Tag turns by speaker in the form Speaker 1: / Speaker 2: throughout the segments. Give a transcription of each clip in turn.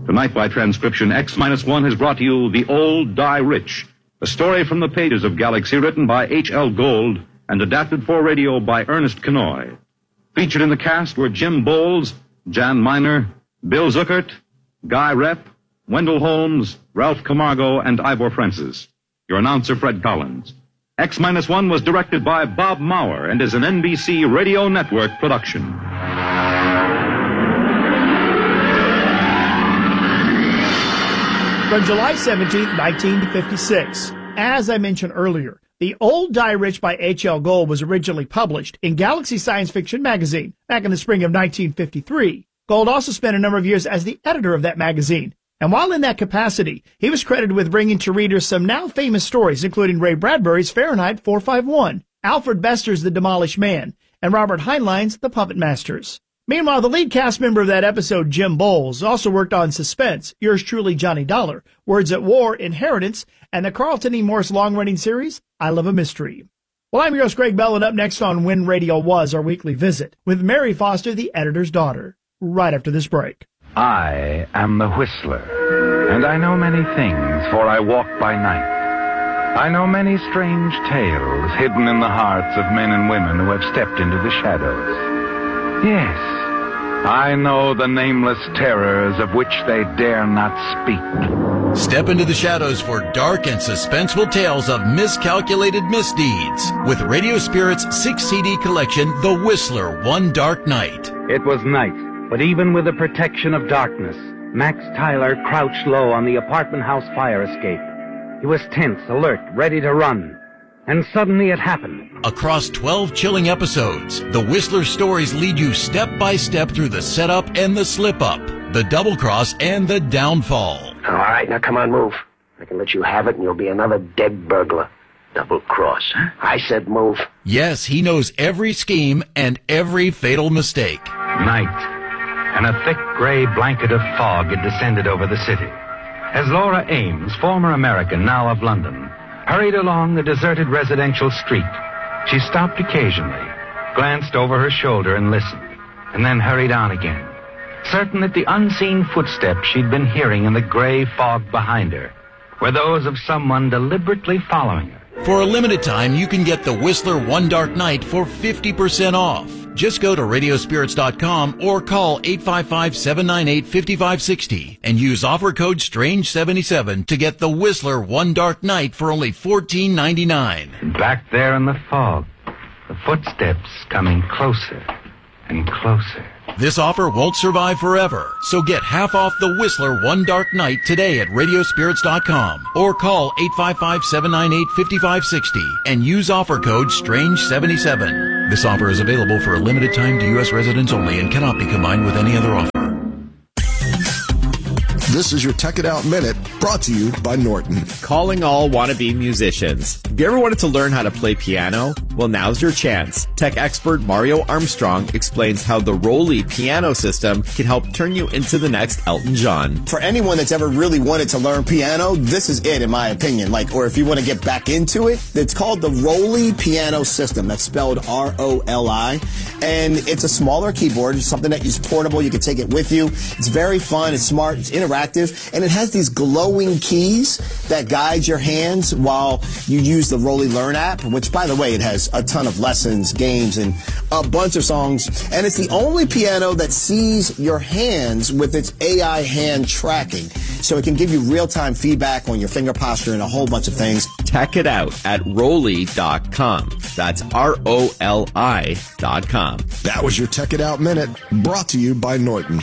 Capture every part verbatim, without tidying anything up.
Speaker 1: Tonight, by transcription, X minus one has brought to you The Old Die Rich, a story from the pages of Galaxy written by H L Gold and adapted for radio by Ernest Kenoy. Featured in the cast were Jim Bowles, Jan Miner, Bill Zuckert, Guy Rep, Wendell Holmes, Ralph Camargo, and Ivor Francis. Your announcer, Fred Collins. X minus one was directed by Bob Maurer and is an N B C Radio Network production.
Speaker 2: From July seventeenth, nineteen fifty-six. As I mentioned earlier, The Old Die Rich by H L Gold was originally published in Galaxy Science Fiction magazine back in the spring of nineteen fifty-three. Gold also spent a number of years as the editor of that magazine. And while in that capacity, he was credited with bringing to readers some now famous stories, including Ray Bradbury's Fahrenheit four fifty-one, Alfred Bester's The Demolished Man, and Robert Heinlein's The Puppet Masters. Meanwhile, the lead cast member of that episode, Jim Bowles, also worked on Suspense, Yours Truly, Johnny Dollar, Words at War, Inheritance, and the Carlton E. Morse long-running series, I Love a Mystery. Well, I'm your host, Greg Bell, and up next on When Radio Was, our weekly visit with Mary Foster, the editor's daughter, right after this break.
Speaker 3: I am the Whistler, and I know many things, for I walk by night. I know many strange tales hidden in the hearts of men and women who have stepped into the shadows. Yes, I know the nameless terrors of which they dare not speak.
Speaker 4: Step into the shadows for dark and suspenseful tales of miscalculated misdeeds with Radio Spirit's six C D collection, The Whistler, One Dark Night.
Speaker 3: It was night, but even with the protection of darkness, Max Tyler crouched low on the apartment house fire escape. He was tense, alert, ready to run. And suddenly it happened.
Speaker 4: Across twelve chilling episodes, the Whistler stories lead you step by step through the setup and the slip-up, the double-cross and the downfall.
Speaker 5: All right, now come on, move. I can let you have it and you'll be another dead burglar. Double-cross, huh? I said move.
Speaker 4: Yes, he knows every scheme and every fatal mistake.
Speaker 3: Night, and a thick gray blanket of fog had descended over the city. As Laura Ames, former American, now of London, hurried along the deserted residential street, she stopped occasionally, glanced over her shoulder and listened, and then hurried on again, certain that the unseen footsteps she'd been hearing in the gray fog behind her were those of someone deliberately following her.
Speaker 4: For a limited time, you can get the Whistler One Dark Night for fifty percent off. Just go to radio spirits dot com or call eight five five, seven nine eight, five five six zero and use offer code strange seventy-seven to get the Whistler One Dark Night for only fourteen ninety-nine.
Speaker 3: And back there in the fog, the footsteps coming closer and closer.
Speaker 4: This offer won't survive forever, so get half off the Whistler One Dark Night today at radio spirits dot com or call eight five five, seven nine eight, five five six zero and use offer code strange seventy-seven. This offer is available for a limited time to U S residents only and cannot be combined with any other offer.
Speaker 6: This is your Tech It Out Minute, brought to you by Norton.
Speaker 7: Calling all wannabe musicians. Have you ever wanted to learn how to play piano? Well, now's your chance. Tech expert Mario Armstrong explains how the Roly piano system can help turn you into the next Elton John.
Speaker 8: For anyone that's ever really wanted to learn piano, this is it, in my opinion. Like, or if you want to get back into it, it's called the Roly piano system. That's spelled R O L I. And it's a smaller keyboard. It's something that is portable. You can take it with you. It's very fun. It's smart. It's interactive. And it has these glowing keys that guide your hands while you use the Roly Learn app, which, by the way, it has a ton of lessons, games, and a bunch of songs. And it's the only piano that sees your hands with its A I hand tracking. So it can give you real-time feedback on your finger posture and a whole bunch of things.
Speaker 7: Check it out at roly dot com. That's R O L I dot com.
Speaker 6: That was your Tech It Out Minute, brought to you by Norton.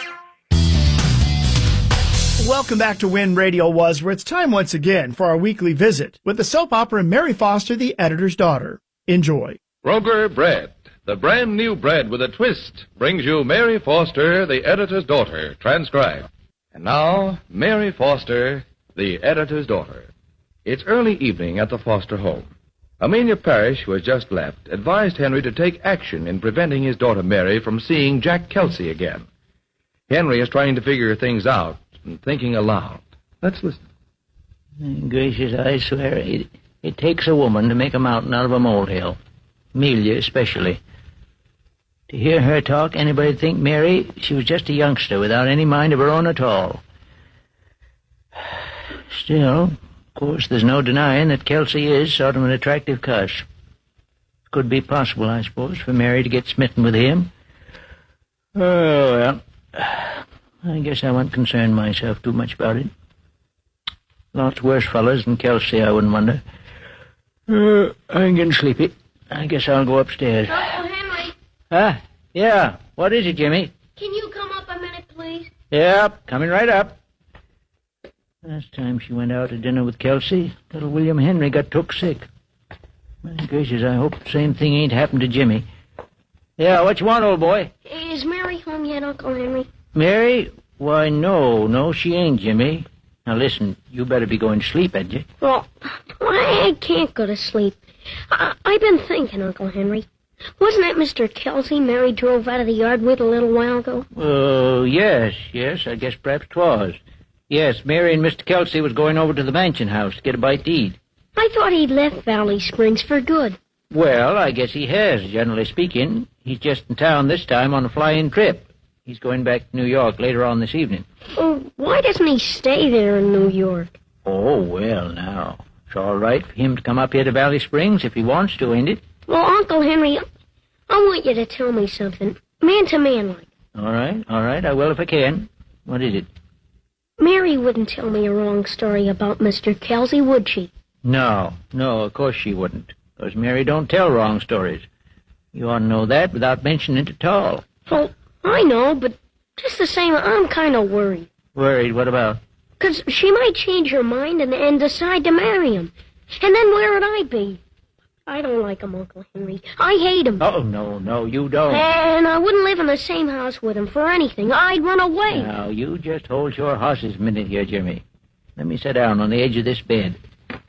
Speaker 2: Welcome back to When Radio Was, where it's time once again for our weekly visit with the soap opera Mary Foster, the editor's daughter. Enjoy.
Speaker 9: Kroger Bread, the brand new bread with a twist, brings you Mary Foster, the editor's daughter, transcribed. And now, Mary Foster, the editor's daughter. It's early evening at the Foster home. Amelia Parrish, who has just left, advised Henry to take action in preventing his daughter Mary from seeing Jack Kelsey again. Henry is trying to figure things out and thinking aloud. Let's listen.
Speaker 10: Gracious, I swear, it, it takes a woman to make a mountain out of a molehill. Amelia especially. To hear her talk, anybody'd think Mary, she was just a youngster without any mind of her own at all. Still, of course, there's no denying that Kelsey is sort of an attractive cuss. Could be possible, I suppose, for Mary to get smitten with him. Oh, well, I guess I won't concern myself too much about it. Lots worse fellas than Kelsey, I wouldn't wonder. Uh, I'm getting sleepy. I guess I'll go upstairs.
Speaker 11: Uncle Henry.
Speaker 10: Ah, yeah. What is it, Jimmy?
Speaker 11: Can you come up a minute, please?
Speaker 10: Yep, coming right up. Last time she went out to dinner with Kelsey, little William Henry got took sick. My gracious, I hope the same thing ain't happened to Jimmy. Yeah, what you want, old boy?
Speaker 11: Is Mary home yet, Uncle Henry?
Speaker 10: Mary? Why, no, no, she ain't, Jimmy. Now, listen, you better be going to sleep, had you?
Speaker 11: Well, I can't go to sleep. I- I've been thinking, Uncle Henry. Wasn't that Mister Kelsey Mary drove out of the yard with a little while ago?
Speaker 10: Oh, uh, yes, yes, I guess perhaps 'twas. Yes, Mary and Mister Kelsey was going over to the mansion house to get a bite to eat.
Speaker 11: I thought he'd left Valley Springs for good.
Speaker 10: Well, I guess he has, generally speaking. He's just in town this time on a fly-in trip. He's going back to New York later on this evening.
Speaker 11: Oh, why doesn't he stay there in New York?
Speaker 10: Oh, well, now. It's all right for him to come up here to Valley Springs if he wants to, ain't it?
Speaker 11: Well, Uncle Henry, I want you to tell me something, man to man like.
Speaker 10: All right, all right, I will if I can. What is it?
Speaker 11: Mary wouldn't tell me a wrong story about Mister Kelsey, would she?
Speaker 10: No, no, of course she wouldn't. Because Mary don't tell wrong stories. You ought to know that without mentioning it at all.
Speaker 11: Well, I know, but just the same, I'm kind of worried.
Speaker 10: Worried? What about?
Speaker 11: Because she might change her mind and, and decide to marry him. And then where would I be? I don't like him, Uncle Henry. I hate him.
Speaker 10: Oh, no, no, you don't.
Speaker 11: And I wouldn't live in the same house with him for anything. I'd run away.
Speaker 10: Now, you just hold your horses a minute here, Jimmy. Let me sit down on the edge of this bed.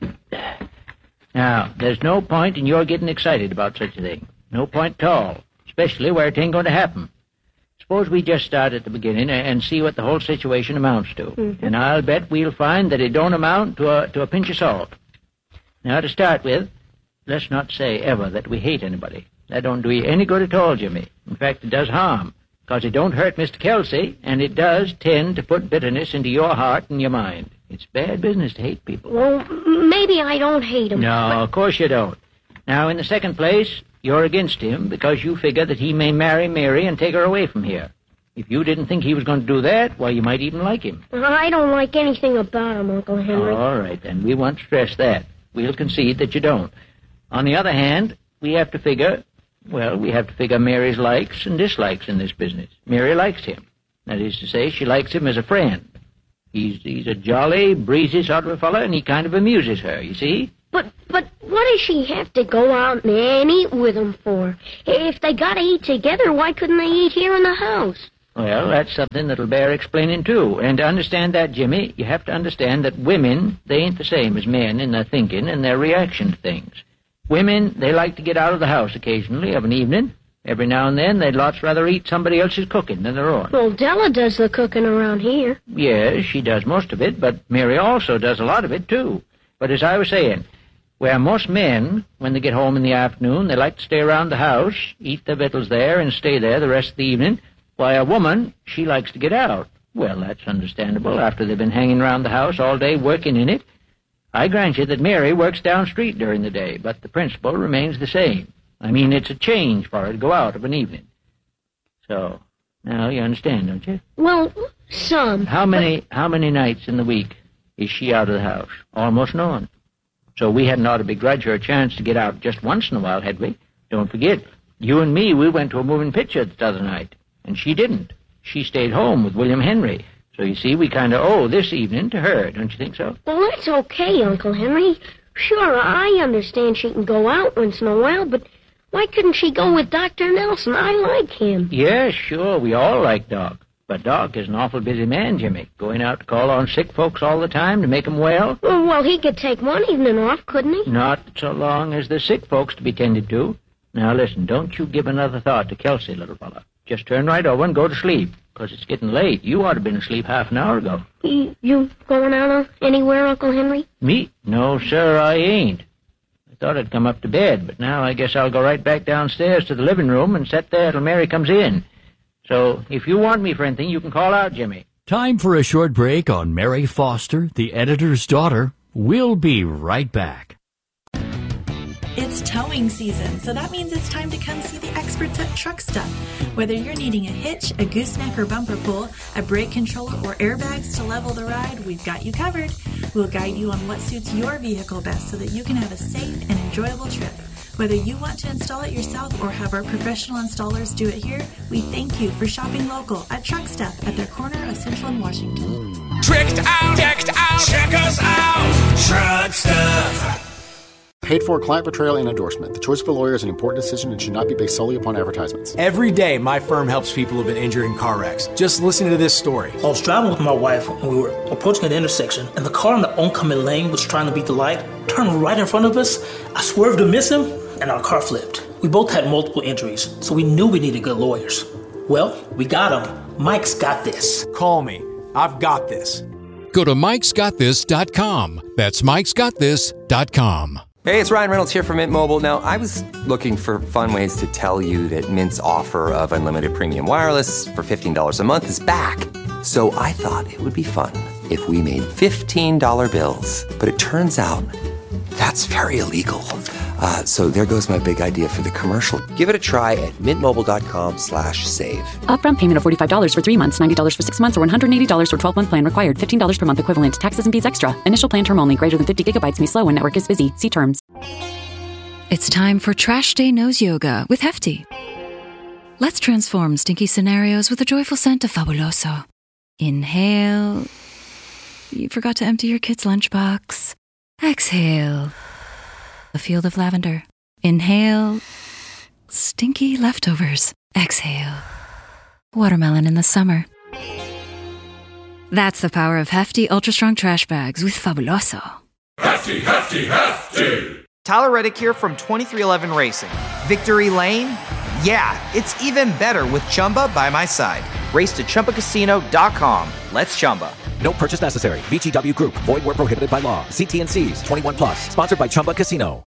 Speaker 10: Now, there's no point in your getting excited about such a thing. No point at all, especially where it ain't going to happen. Suppose we just start at the beginning and see what the whole situation amounts to. Mm-hmm. And I'll bet we'll find that it don't amount to a, to a pinch of salt. Now, to start with, let's not say ever that we hate anybody. That don't do you any good at all, Jimmy. In fact, it does harm, because it don't hurt Mister Kelsey, and it does tend to put bitterness into your heart and your mind. It's bad business to hate people.
Speaker 11: Well, maybe I don't hate him.
Speaker 10: No,
Speaker 11: but...
Speaker 10: of course you don't. Now, in the second place, you're against him because you figure that he may marry Mary and take her away from here. If you didn't think he was going to do that, well, you might even like him.
Speaker 11: I don't like anything about him, Uncle Henry.
Speaker 10: All right, then. We won't stress that. We'll concede that you don't. On the other hand, we have to figure, well, we have to figure Mary's likes and dislikes in this business. Mary likes him. That is to say, she likes him as a friend. He's he's a jolly, breezy sort of a fellow, and he kind of amuses her, you see?
Speaker 11: But but what does she have to go out and eat with him for? If they got to eat together, why couldn't they eat here in the house?
Speaker 10: Well, that's something that'll bear explaining, too. And to understand that, Jimmy, you have to understand that women, they ain't the same as men in their thinking and their reaction to things. Women, they like to get out of the house occasionally of an evening. Every now and then, they'd lots rather eat somebody else's cooking than their own.
Speaker 11: Well, Della does the cooking around here.
Speaker 10: Yes, she does most of it, but Mary also does a lot of it, too. But as I was saying, where most men, when they get home in the afternoon, they like to stay around the house, eat their victuals there, and stay there the rest of the evening, why, a woman, she likes to get out. Well, that's understandable after they've been hanging around the house all day working in it. I grant you that Mary works down street during the day, but the principle remains the same. I mean, it's a change for her to go out of an evening. So, now you understand, don't you?
Speaker 11: Well, some.
Speaker 10: How many,
Speaker 11: but...
Speaker 10: how many nights in the week is she out of the house? Almost none. So we hadn't ought to begrudge her a chance to get out just once in a while, had we? Don't forget, you and me, we went to a moving picture the other night, and she didn't. She stayed home with William Henry. So, you see, we kind of owe this evening to her, don't you think so?
Speaker 11: Well, that's okay, Uncle Henry. Sure, I understand she can go out once in a while, but why couldn't she go with Doctor Nelson? I like him.
Speaker 10: Yes, sure, we all like Doc. But Doc is an awful busy man, Jimmy, going out to call on sick folks all the time to make 'em well.
Speaker 11: Well, well, he could take one evening off, couldn't he?
Speaker 10: Not so long as there's sick folks to be tended to. Now, listen, don't you give another thought to Kelsey, little fella. Just turn right over and go to sleep, 'cause it's getting late. You ought to have been asleep half an hour ago.
Speaker 11: You, you going out anywhere, Uncle Henry?
Speaker 10: Me? No, sir, I ain't. I thought I'd come up to bed, but now I guess I'll go right back downstairs to the living room and sit there till Mary comes in. So, if you want me for anything, you can call out, Jimmy.
Speaker 12: Time for a short break on Mary Foster, the editor's daughter. We'll be right back.
Speaker 13: It's towing season, so that means it's time to come see the experts at Truck Stuff. Whether you're needing a hitch, a gooseneck or bumper pull, a brake controller, or airbags to level the ride, we've got you covered. We'll guide you on what suits your vehicle best so that you can have a safe and enjoyable trip. Whether you want to install it yourself or have our professional installers do it here, we thank you for shopping local at Truck Stuff at their corner of Central and Washington.
Speaker 14: Tricked out, decked out, check us out, Truck Stuff.
Speaker 15: Paid for client portrayal and endorsement. The choice of a lawyer is an important decision and should not be based solely upon advertisements.
Speaker 16: Every day, my firm helps people who've been injured in car wrecks. Just listen to this story.
Speaker 17: I was driving with my wife and we were approaching an intersection, and the car in the oncoming lane was trying to beat the light, turned right in front of us. I swerved to miss him, and our car flipped. We both had multiple injuries, so we knew we needed good lawyers. Well, we got him. Mike's got this.
Speaker 16: Call me. I've got this.
Speaker 18: Go to mikes got this dot com. That's mikes got this dot com.
Speaker 19: Hey, it's Ryan Reynolds here from Mint Mobile. Now, I was looking for fun ways to tell you that Mint's offer of unlimited premium wireless for fifteen dollars a month is back. So I thought it would be fun if we made fifteen dollar bills. But it turns out that's very illegal. Uh, so there goes my big idea for the commercial. Give it a try at mintmobile.com slash save.
Speaker 20: Upfront payment of forty-five dollars for three months, ninety dollars for six months, or one hundred eighty dollars for twelve-month plan required. fifteen dollars per month equivalent. Taxes and fees extra. Initial plan term only. Greater than fifty gigabytes may slow when network is busy. See terms.
Speaker 21: It's time for Trash Day Nose Yoga with Hefty. Let's transform stinky scenarios with a joyful scent of Fabuloso. Inhale. You forgot to empty your kid's lunchbox. Exhale. A field of lavender. Inhale. Stinky leftovers. Exhale. Watermelon in the summer. That's the power of Hefty Ultra Strong Trash Bags with Fabuloso.
Speaker 14: Hefty, hefty, hefty!
Speaker 22: Tyler Reddick here from twenty-three eleven Racing. Victory Lane? Yeah, it's even better with Chumba by my side. Race to Chumba Casino dot com. Let's Chumba.
Speaker 23: No purchase necessary. V G W Group. Void where prohibited by law. See T and C's. twenty-one plus. Sponsored by Chumba Casino.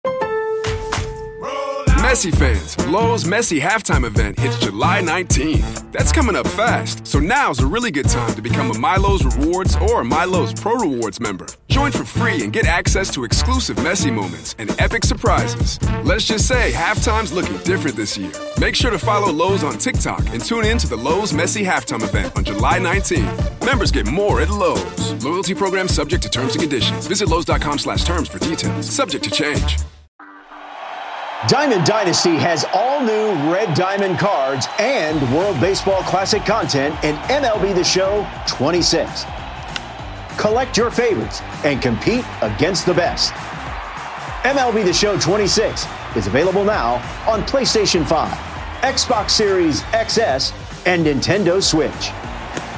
Speaker 24: Messi fans, Lowe's Messi halftime event hits July nineteenth. That's coming up fast, so now's a really good time to become a MyLowe's Rewards or MyLowe's Pro Rewards member. Join for free and get access to exclusive Messi moments and epic surprises. Let's just say halftime's looking different this year. Make sure to follow Lowe's on TikTok and tune in to the Lowe's Messi halftime event on July nineteenth. Members get more at Lowe's. Loyalty program subject to terms and conditions. Visit Lowe's.com slash terms for details. Subject to change.
Speaker 25: Diamond Dynasty has all new Red Diamond cards and World Baseball Classic content in M L B The Show twenty-six. Collect your favorites and compete against the best. M L B The Show twenty-six is available now on PlayStation five, Xbox Series X S, and Nintendo Switch.